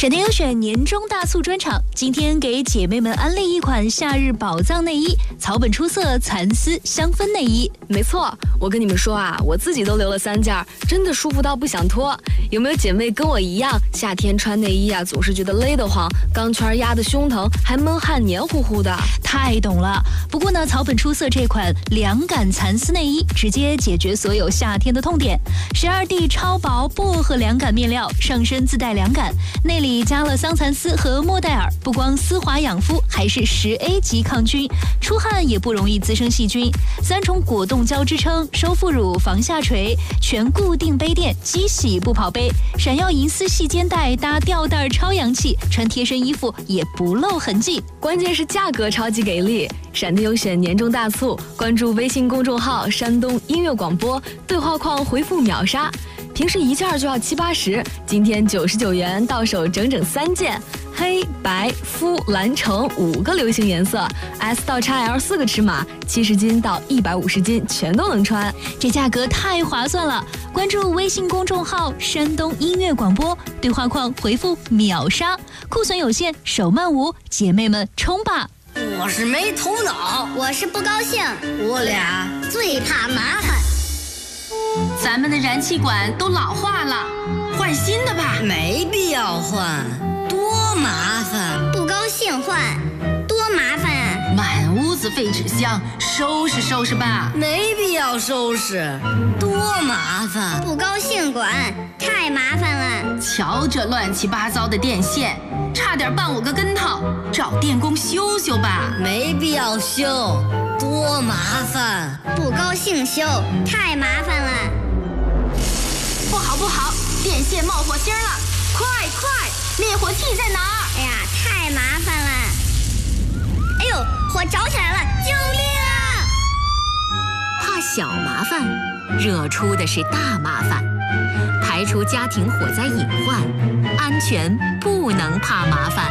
闪电优选年终大促专场，今天给姐妹们安利一款夏日宝藏内衣——草本出色蚕丝香氛内衣。 没错，我跟你们说啊，我自己都留了3件，真的舒服到不想脱。有没有姐妹跟我一样，夏天穿内衣啊，总是觉得勒得慌，钢圈压得胸疼，还闷汗黏糊糊的？ 太懂了。不过呢，草本出色这款凉感蚕丝内衣直接解决所有夏天的痛点。12D 超薄薄荷凉感面料，上身自带凉感，内里加了桑蚕丝和莫代尔，不光丝滑养肤，还是10A 级抗菌，出汗也不容易滋生细菌。3重果冻胶支撑，收腹乳防下垂，全固定杯垫，机洗不跑杯，闪耀银丝细肩带搭吊带超洋气，穿贴身衣服也不露痕迹。 关键是价格超级给力！闪电优选年终大促，关注微信公众号山东音乐广播，对话框回复秒杀。平时1件就要70、80，今天99元到手整整3件，黑白肤蓝橙5个流行颜色 ，S 到 XL 4个尺码，70斤到150斤全都能穿， 这价格太划算了！关注微信公众号山东音乐广播，对话框回复秒杀，库存有限，手慢无，姐妹们冲吧！ 我是没头脑， 我是不高兴， 我俩最怕麻烦。 咱们的燃气管都老化了，换新的吧。 没必要换，多麻烦。 不高兴换，多麻烦啊！ 满屋子废纸箱，收拾收拾吧。 没必要收拾，多麻烦。 不高兴管，太麻烦了。 瞧这乱七八糟的电线，差点绊我个跟头，找电工修修吧。 没必要修，多麻烦。 不高兴修，太麻烦了。 不好不好，电线冒火星了，快快，灭火器在哪儿？ 哎呀，太麻烦了。哎呦，火着起来了，救命啊！ 怕小麻烦，惹出的是大麻烦。排除家庭火灾隐患，安全不能怕麻烦。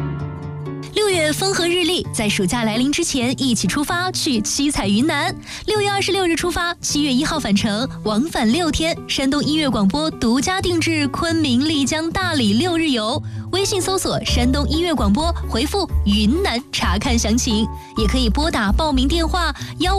6月风和日丽，在暑假来临之前，一起出发去七彩云南。6月26日出发，7月1号返程，往返6天。山东音乐广播独家定制昆明、丽江、大理6日游。微信搜索山东音乐广播，回复云南查看详情，也可以拨打报名电话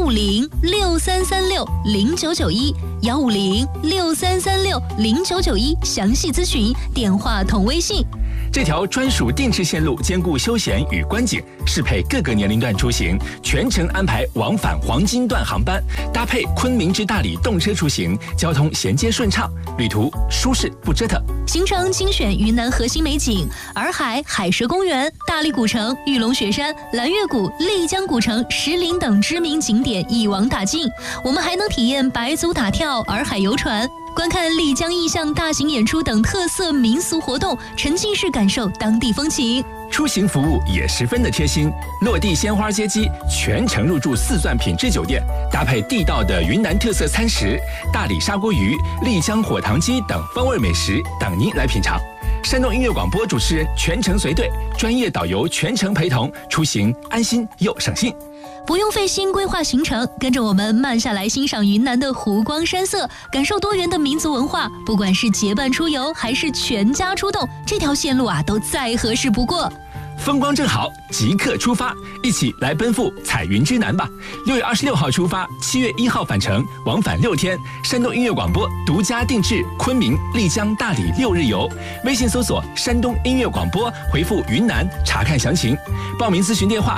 15063360991，15063360991，详细咨询，电话同微信。 这条专属定制线路兼顾休闲与观景，适配各个年龄段出行，全程安排往返黄金段航班，搭配昆明至大理动车出行，交通衔接顺畅，旅途舒适不折腾。 行程精选云南核心美景：洱海海蛇公园、大理古城、玉龙雪山、蓝月谷、丽江古城、石林等知名景点一网打尽。我们还能体验白族打跳、洱海游船，观看丽江意象大型演出等特色民俗活动，沉浸式感受当地风情。 出行服务也十分的贴心，落地鲜花接机，全程入住4钻品质酒店，搭配地道的云南特色餐食，大理砂锅鱼、丽江火塘鸡等风味美食等您来品尝。山东音乐广播主持人全程随队，专业导游全程陪同，出行安心又省心。 不用费心规划行程，跟着我们慢下来欣赏云南的湖光山色，感受多元的民族文化。不管是结伴出游还是全家出动，这条线路都再合适不过。 风光正好，即刻出发，一起来奔赴彩云之南吧！6月26号出发，7月1号返程，往返6天。山东音乐广播独家定制昆明、丽江、大理6日游。微信搜索山东音乐广播，回复云南查看详情。报名咨询电话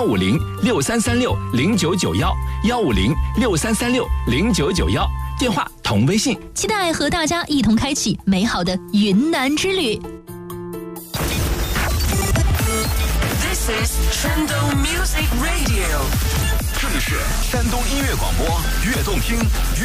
15063360991，15063360991，电话同微信。 期待和大家一同开启美好的云南之旅。 This is 山东 Music Radio， 这里是山东音乐广播，越动听越